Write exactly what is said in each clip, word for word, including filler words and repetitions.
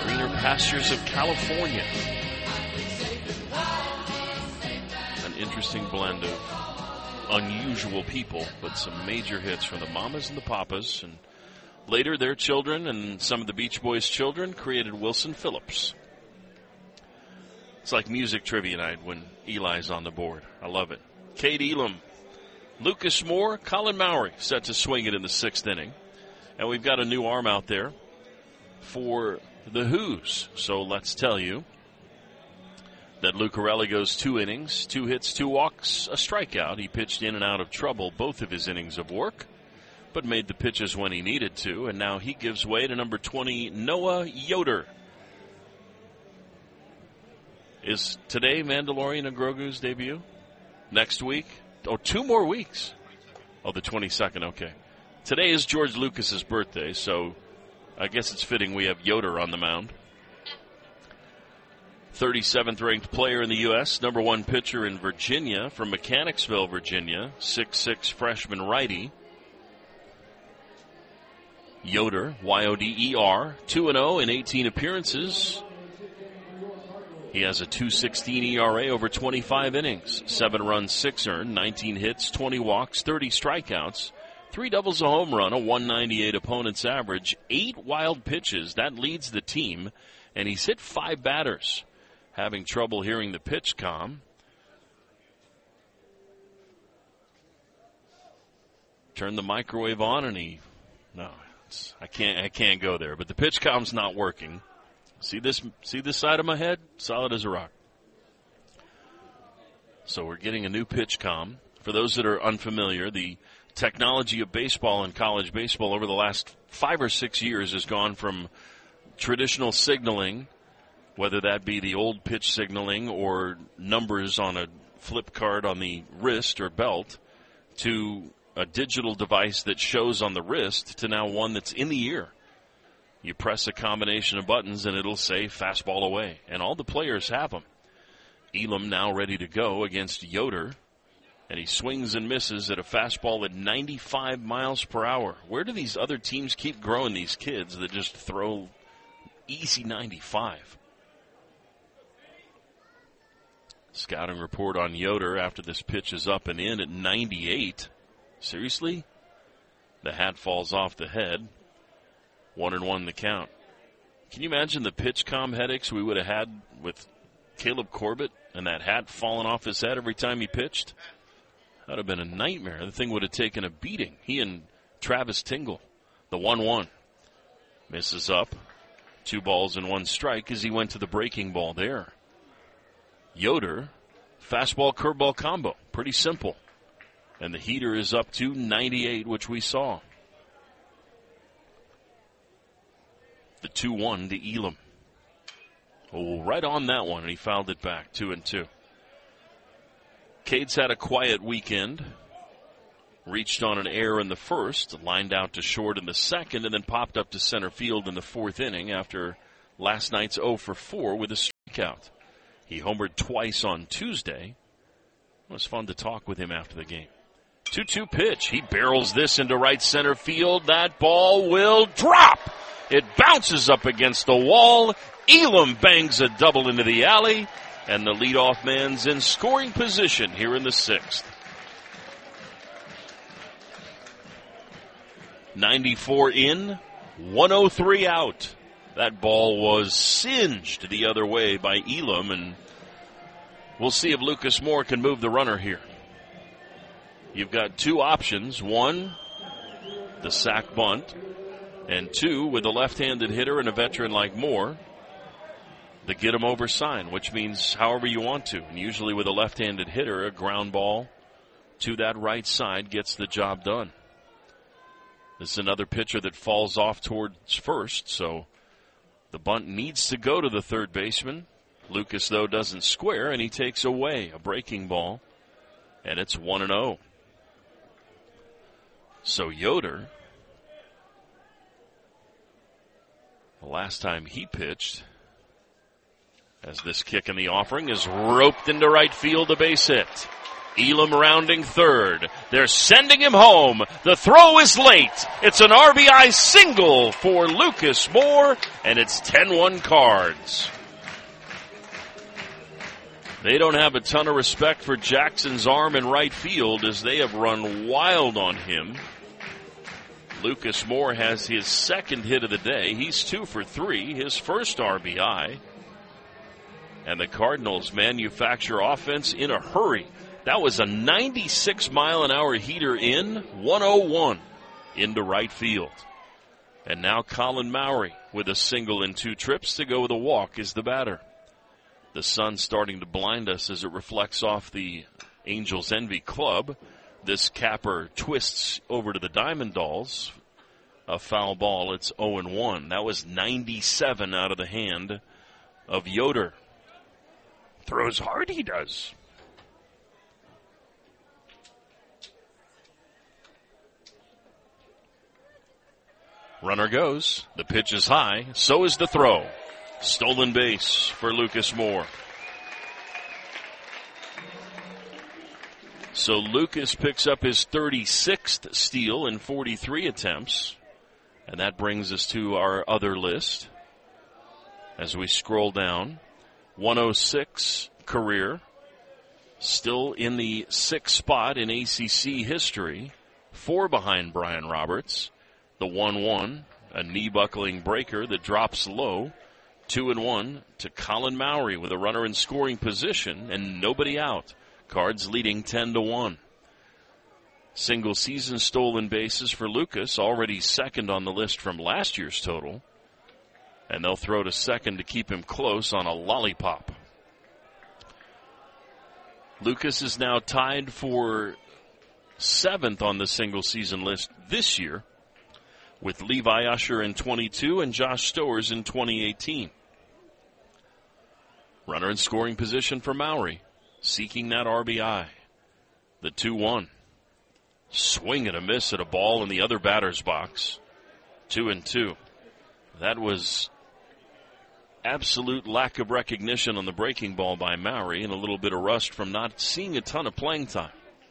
greener pastures of California. An interesting blend of unusual people, but some major hits from the Mamas and the Papas. And later, their children and some of the Beach Boys' children created Wilson Phillips. It's like music trivia night when Eli's on the board. I love it. Cade Elam, Lucas Moore, Colin Mowry set to swing it in the sixth inning. And we've got a new arm out there for the Who's. So let's tell you that Lucarelli goes two innings, two hits, two walks, a strikeout. He pitched in and out of trouble both of his innings of work, but made the pitches when he needed to. And now he gives way to number twenty, Noah Yoder. Is today Mandalorian and Grogu's debut? Next week? Oh, two more weeks. Oh, the twenty-second, okay. Today is George Lucas's birthday, so I guess it's fitting we have Yoder on the mound. thirty-seventh ranked player in the U S, number one pitcher in Virginia from Mechanicsville, Virginia, six foot six freshman righty. Yoder, Y O D E R, two and oh in eighteen appearances. He has a two sixteen E R A over twenty-five innings, seven runs, six earned, nineteen hits, twenty walks, thirty strikeouts, three doubles, a home run, a one ninety-eight opponent's average, eight wild pitches. That leads the team, and he's hit five batters. Having trouble hearing the pitch comm. Turn the microwave on, and he, no, it's, I can't, I can't go there. But the pitch comm's not working. See this, see this side of my head? Solid as a rock. So we're getting a new pitch comm. For those that are unfamiliar, the technology of baseball and college baseball over the last five or six years has gone from traditional signaling, whether that be the old pitch signaling or numbers on a flip card on the wrist or belt, to a digital device that shows on the wrist, to now one that's in the ear. You press a combination of buttons and it'll say fastball away. And all the players have them. Elam now ready to go against Yoder. And he swings and misses at a fastball at ninety-five miles per hour. Where do these other teams keep growing these kids that just throw easy ninety-five? Scouting report on Yoder after this pitch is up and in at ninety-eight. Seriously? The hat falls off the head. One and one the count. Can you imagine the pitch comm headaches we would have had with Caleb Corbett and that hat falling off his head every time he pitched? That would have been a nightmare. The thing would have taken a beating. He and Travis Tingle, the one one. Misses up. Two balls and one strike as he went to the breaking ball there. Yoder, fastball curveball combo. Pretty simple. And the heater is up to ninety-eight, which we saw. The two one to Elam. Oh, right on that one, and he fouled it back, two and two. Cade's had a quiet weekend. Reached on an error in the first, lined out to short in the second, and then popped up to center field in the fourth inning after last night's oh for four with a strikeout. He homered twice on Tuesday. It was fun to talk with him after the game. two two pitch. He barrels this into right center field. That ball will drop. It bounces up against the wall. Elam bangs a double into the alley. And the leadoff man's in scoring position here in the sixth. ninety-four in, one oh three out. That ball was singed the other way by Elam, and we'll see if Lucas Moore can move the runner here. You've got two options. One, the sac bunt, and two, with a left-handed hitter and a veteran like Moore, the get him over sign, which means however you want to. And usually with a left-handed hitter, a ground ball to that right side gets the job done. This is another pitcher that falls off towards first, so the bunt needs to go to the third baseman. Lucas, though, doesn't square, and he takes away a breaking ball, and it's one and oh. So Yoder, the last time he pitched, as this kick in the offering is roped into right field, a base hit. Elam rounding third. They're sending him home. The throw is late. It's an R B I single for Lucas Moore, and it's ten one Cards. They don't have a ton of respect for Jackson's arm in right field as they have run wild on him. Lucas Moore has his second hit of the day. He's two for three, his first R B I. And the Cardinals manufacture offense in a hurry. That was a ninety-six mile an hour heater in, one oh one into right field. And now Colin Mowry with a single and two trips to go with a walk is the batter. The sun's starting to blind us as it reflects off the Angels Envy Club. This capper twists over to the Diamond Dolls. A foul ball. It's oh and one. That was ninety-seven out of the hand of Yoder. Throws hard, he does. Runner goes. The pitch is high. So is the throw. Stolen base for Lucas Moore. So Lucas picks up his thirty-sixth steal in forty-three attempts. And that brings us to our other list. As we scroll down, one oh six career. Still in the sixth spot in A C C history. Four behind Brian Roberts. The one one, a knee-buckling breaker that drops low. Two and one to Colin Mowry with a runner in scoring position and nobody out. Cards leading ten to one. Single season stolen bases for Lucas, already second on the list from last year's total. And they'll throw to second to keep him close on a lollipop. Lucas is now tied for seventh on the single season list this year, with Levi Usher in twenty-two and Josh Stowers in twenty eighteen. Runner in scoring position for Mowry, seeking that R B I. The two one. Swing and a miss at a ball in the other batter's box. Two and two. That was absolute lack of recognition on the breaking ball by Mowry and a little bit of rust from not seeing a ton of playing time.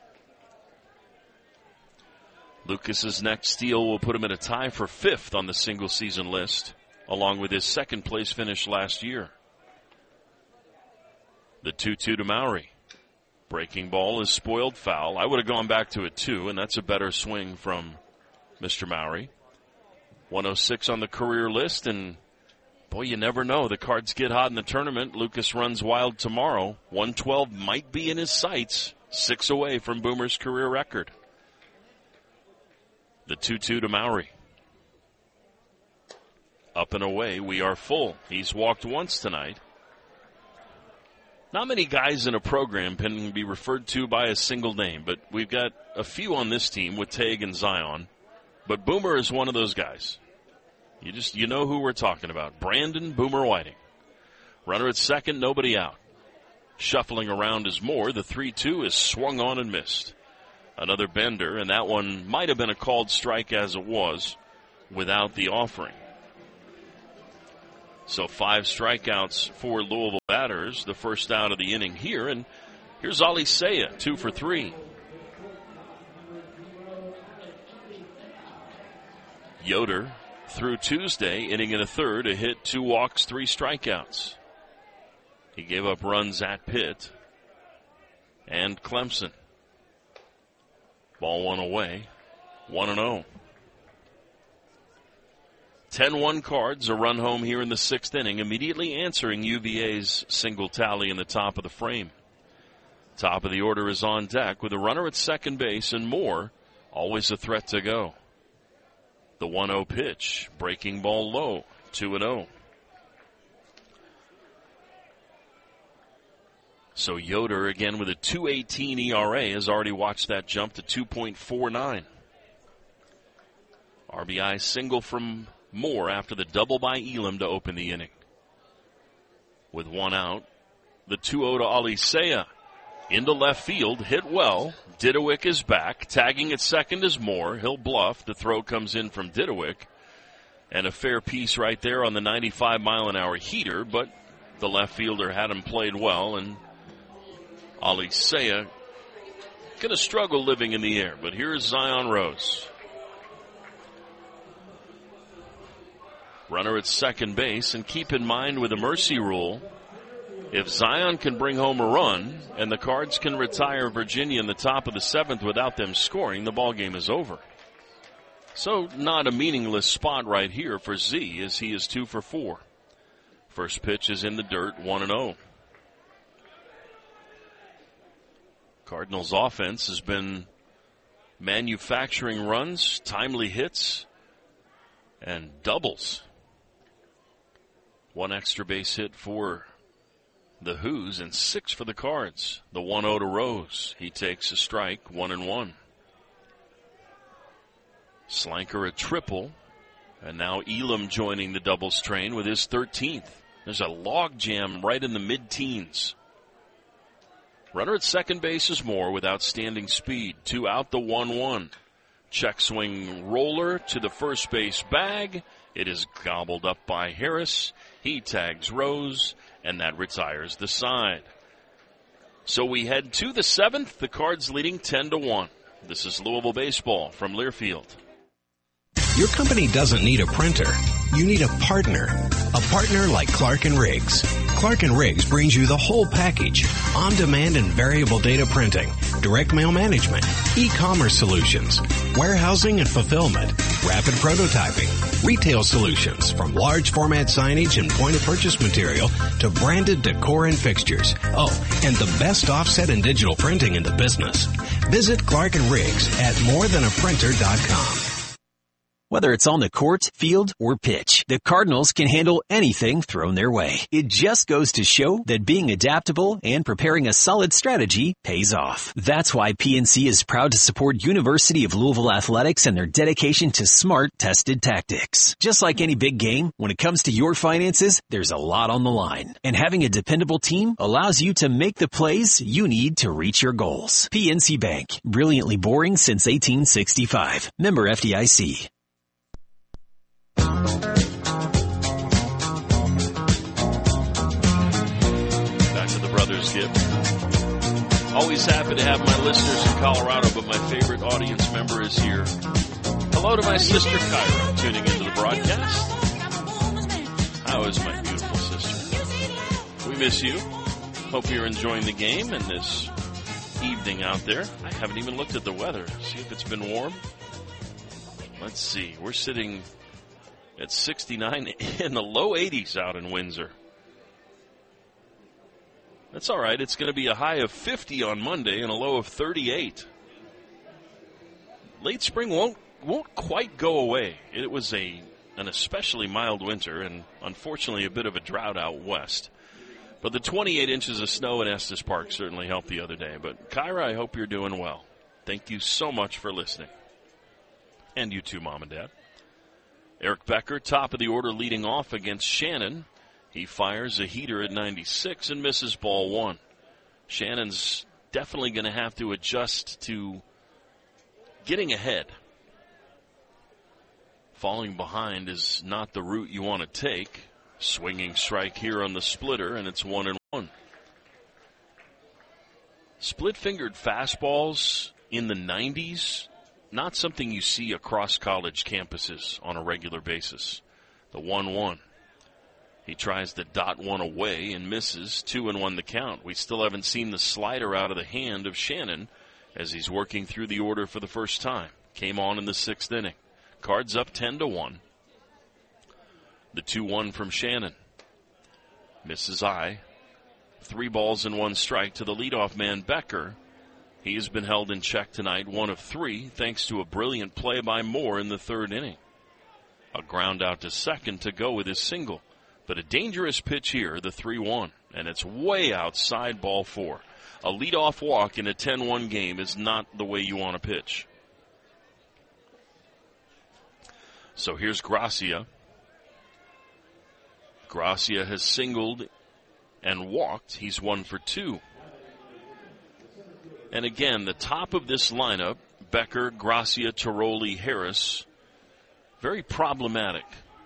Lucas's next steal will put him in a tie for fifth on the single season list, along with his second place finish last year. The two two to Mowry. Breaking ball is spoiled foul. I would have gone back to a two, and that's a better swing from Mister Mowry. one oh six on the career list, and boy, you never know. The Cards get hot in the tournament. Lucas runs wild tomorrow. one twelve might be in his sights. Six away from Boomer's career record. The two two to Mowry. Up and away, we are full. He's walked once tonight. Not many guys in a program can be referred to by a single name, but we've got a few on this team with Tague and Zion. But Boomer is one of those guys. You just, you know who we're talking about. Brandon Boomer Whiting. Runner at second, nobody out. Shuffling around is Moore. The three two is swung on and missed. Another bender, and that one might have been a called strike as it was without the offering. So five strikeouts for Louisville batters, the first out of the inning here. And here's Ali Seiya, two for three. Yoder through Tuesday, inning and a third, a hit, two walks, three strikeouts. He gave up runs at Pitt and Clemson. Ball one away, one and oh. ten one Cards, a run home here in the sixth inning, immediately answering U V A's single tally in the top of the frame. Top of the order is on deck with a runner at second base and Moore, always a threat to go. The one oh pitch, breaking ball low, two and oh. So Yoder, again with a two eighteen E R A, has already watched that jump to two point four nine. R B I single from Moore after the double by Elam to open the inning. With one out, the two oh to Ali Seiya. Into left field, hit well. Didowick is back. Tagging at second is Moore. He'll bluff. The throw comes in from Didowick. And a fair piece right there on the ninety-five mile an hour heater, but the left fielder had him played well, and Ali Seiya going to struggle living in the air, but here's Zion Rose. Runner at second base, and keep in mind with the mercy rule, if Zion can bring home a run and the Cards can retire Virginia in the top of the seventh without them scoring, the ball game is over. So not a meaningless spot right here for Z, as he is two for four. First pitch is in the dirt, one and oh. Cardinals offense has been manufacturing runs, timely hits, and doubles. One extra base hit for the Who's and six for the Cards. The one oh to Rose. He takes a strike, one and one. Slanker a triple, and now Elam joining the doubles train with his thirteenth. There's a log jam right in the mid-teens. Runner at second base is Moore with outstanding speed. Two out, the one one. Check swing roller to the first base bag. It is gobbled up by Harris. He tags Rose, and that retires the side. So we head to the seventh, the Cards leading ten to one. This is Louisville Baseball from Learfield. Your company doesn't need a printer. You need a partner. A partner like Clark and Riggs. Clark and Riggs brings you the whole package. On-demand and variable data printing, direct mail management, e-commerce solutions, warehousing and fulfillment, rapid prototyping, retail solutions from large format signage and point-of-purchase material to branded decor and fixtures. Oh, and the best offset and digital printing in the business. Visit Clark and Riggs at more than a printer dot com. Whether it's on the court, field, or pitch, the Cardinals can handle anything thrown their way. It just goes to show that being adaptable and preparing a solid strategy pays off. That's why P N C is proud to support University of Louisville Athletics and their dedication to smart, tested tactics. Just like any big game, when it comes to your finances, there's a lot on the line. And having a dependable team allows you to make the plays you need to reach your goals. P N C Bank, brilliantly boring since eighteen sixty-five. Member F D I C. Back to the Brothers Gift. Always happy to have my listeners in Colorado, but my favorite audience member is here. Hello to my sister Kyra, tuning into the broadcast. How is my beautiful sister? We miss you. Hope you're enjoying the game and this evening out there. I haven't even looked at the weather. See if it's been warm. Let's see. We're sitting at sixty-nine in the low eighties out in Windsor. That's all right. It's going to be a high of fifty on Monday and a low of thirty-eight. Late spring won't won't quite go away. It was a an especially mild winter and unfortunately a bit of a drought out west. But the twenty-eight inches of snow in Estes Park certainly helped the other day. But Kyra, I hope you're doing well. Thank you so much for listening. And you too, Mom and Dad. Eric Becker, top of the order, leading off against Shannon. He fires a heater at ninety-six and misses ball one. Shannon's definitely going to have to adjust to getting ahead. Falling behind is not the route you want to take. Swinging strike here on the splitter, and it's one and one. Split-fingered fastballs in the nineties, not something you see across college campuses on a regular basis. The one one. He tries to dot one away and misses. Two and one the count. We still haven't seen the slider out of the hand of Shannon as he's working through the order for the first time. Came on in the sixth inning. Cards up ten to one. The two one from Shannon. Misses eye. Three balls and one strike to the leadoff man, Becker. He has been held in check tonight, one of three, thanks to a brilliant play by Moore in the third inning. A ground out to second to go with his single. But a dangerous pitch here, the three one, and it's way outside ball four. A leadoff walk in a ten one game is not the way you want to pitch. So here's Gracia. Gracia has singled and walked. He's one for two. And again, the top of this lineup, Becker, Gracia, Tiroli, Harris, very problematic.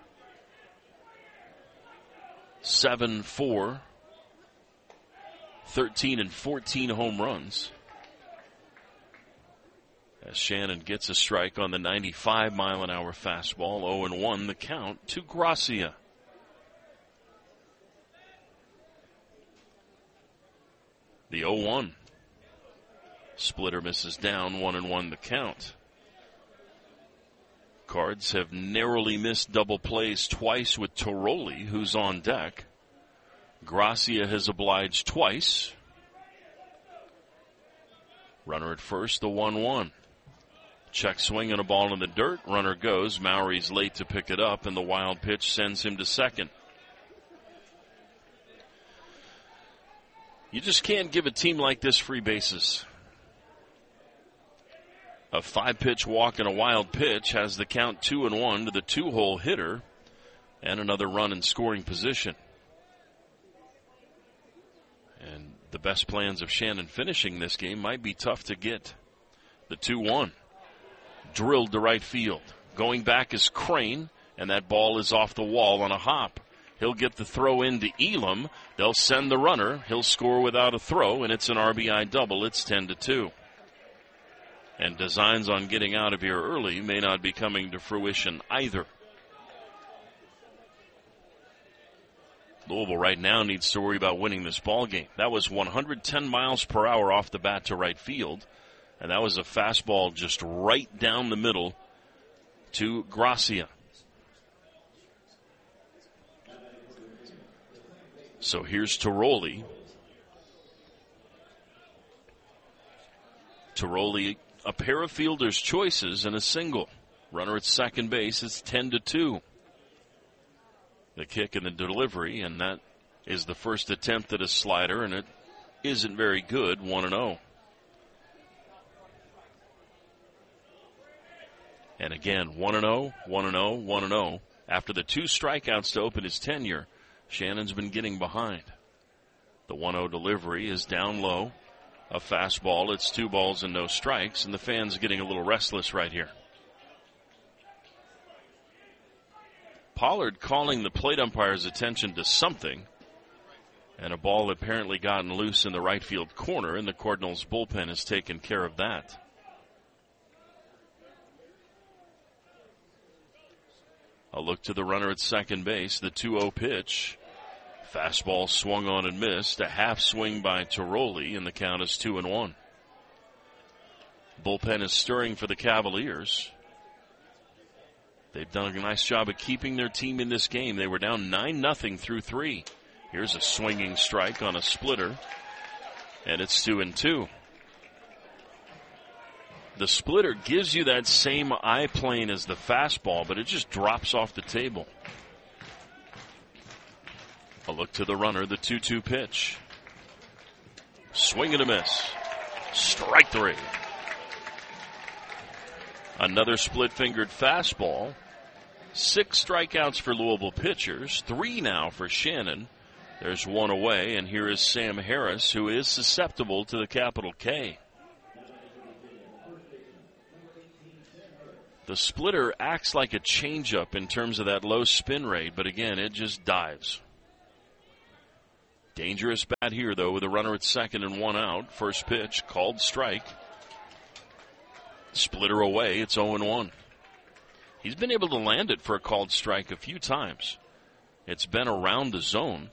seven four, thirteen and fourteen home runs. As Shannon gets a strike on the ninety-five mile an hour fastball, oh and one the count to Gracia. The oh one. Splitter misses down, one and one the count. Cards have narrowly missed double plays twice with Toroli, who's on deck. Gracia has obliged twice. Runner at first, the one one. Check swing and a ball in the dirt. Runner goes. Maury's late to pick it up, and the wild pitch sends him to second. You just can't give a team like this free bases. A five-pitch walk and a wild pitch has the count two and one to the two-hole hitter, and another run in scoring position. And the best plans of Shannon finishing this game might be tough to get. The two one. Drilled to right field. Going back is Crane, and that ball is off the wall on a hop. He'll get the throw into Elam. They'll send the runner. He'll score without a throw, and it's an R B I double. It's ten to two. And designs on getting out of here early may not be coming to fruition either. Louisville right now needs to worry about winning this ball game. That was one hundred ten miles per hour off the bat to right field. And that was a fastball just right down the middle to Gracia. So here's Toroli. Toroli, a pair of fielder's choices and a single. Runner at second base, it's ten to two. The kick and the delivery, and that is the first attempt at a slider, and it isn't very good, one and oh. And again, one and oh, one and oh, one and oh. After the two strikeouts to open his tenure, Shannon's been getting behind. The one oh delivery is down low. A fastball, it's two balls and no strikes, and the fans getting a little restless right here. Pollard calling the plate umpire's attention to something, and a ball apparently gotten loose in the right field corner, and the Cardinals bullpen has taken care of that. A look to the runner at second base, the two oh pitch. Fastball swung on and missed. A half swing by Toroli, and the count is two and one. Bullpen is stirring for the Cavaliers. They've done a nice job of keeping their team in this game. They were down nine nothing through three. Here's a swinging strike on a splitter, and it's two and two. The splitter gives you that same eye plane as the fastball, but it just drops off the table. A look to the runner, the two two pitch. Swing and a miss. Strike three. Another split-fingered fastball. Six strikeouts for Louisville pitchers. Three now for Shannon. There's one away, and here is Sam Harris, who is susceptible to the capital K. The splitter acts like a changeup in terms of that low spin rate, but again, it just dives. Dangerous bat here, though, with a runner at second and one out. First pitch, called strike. Splitter away, it's oh and one. He's been able to land it for a called strike a few times. It's been around the zone.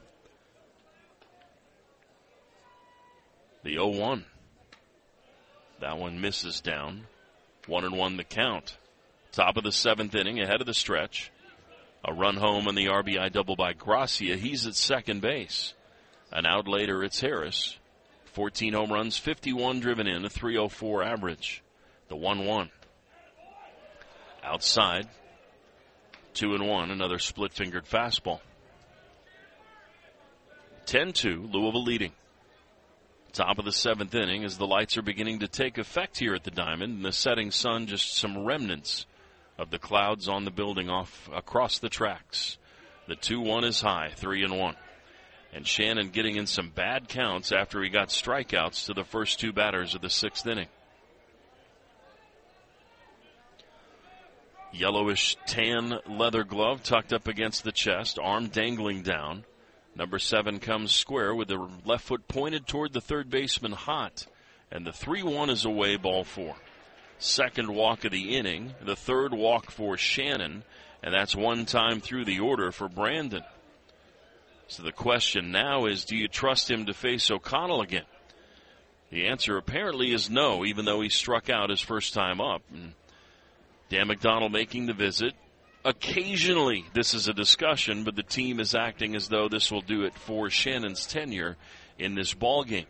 The oh one. That one misses down. One and one the count. Top of the seventh inning, ahead of the stretch. A run home on the R B I double by Gracia. He's at second base. An out later, it's Harris. fourteen home runs, fifty-one driven in, a three oh four average. The one one. Outside, two and one, another split-fingered fastball. ten two, Louisville leading. Top of the seventh inning as the lights are beginning to take effect here at the Diamond, and the setting sun just some remnants of the clouds on the building off across the tracks. The two one is high, three and one. And Shannon getting in some bad counts after he got strikeouts to the first two batters of the sixth inning. Yellowish tan leather glove tucked up against the chest, arm dangling down. Number seven comes square with the left foot pointed toward the third baseman, Hot. And the three one is away, ball four. second walk of the inning, the third walk for Shannon, and that's one time through the order for Brandon. So the question now is, do you trust him to face O'Connell again? The answer apparently is no, even though he struck out his first time up. And Dan McDonnell making the visit. Occasionally this is a discussion, but the team is acting as though this will do it for Shannon's tenure in this ball game.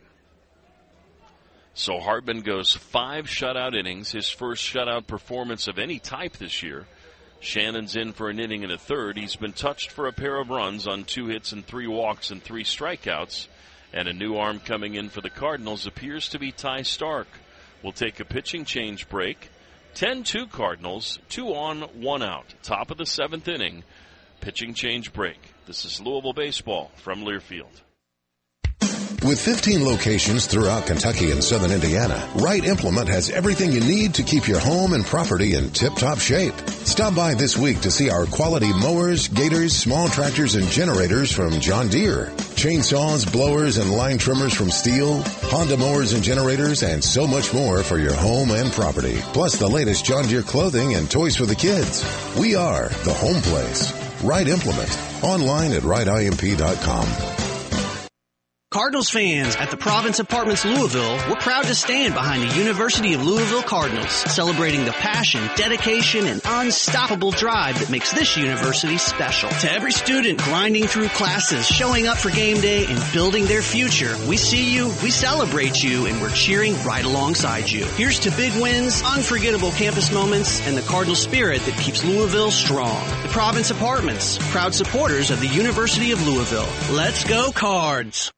So Hartman goes five shutout innings, his first shutout performance of any type this year. Shannon's in for an inning and a third. He's been touched for a pair of runs on two hits and three walks and three strikeouts. And a new arm coming in for the Cardinals appears to be Ty Stark. We'll take a pitching change break. ten two Cardinals, two on, one out. Top of the seventh inning. Pitching change break. This is Louisville Baseball from Learfield. With fifteen locations throughout Kentucky and southern Indiana, Wright Implement has everything you need to keep your home and property in tip-top shape. Stop by this week to see our quality mowers, gators, small tractors, and generators from John Deere. Chainsaws, blowers, and line trimmers from Steel, Honda mowers and generators, and so much more for your home and property. Plus the latest John Deere clothing and toys for the kids. We are the home place. Wright Implement. Online at wright I M P dot com. Cardinals fans at the Province Apartments Louisville, we're proud to stand behind the University of Louisville Cardinals, celebrating the passion, dedication, and unstoppable drive that makes this university special. To every student grinding through classes, showing up for game day, and building their future, we see you, we celebrate you, and we're cheering right alongside you. Here's to big wins, unforgettable campus moments, and the Cardinal spirit that keeps Louisville strong. The Province Apartments, proud supporters of the University of Louisville. Let's go Cards!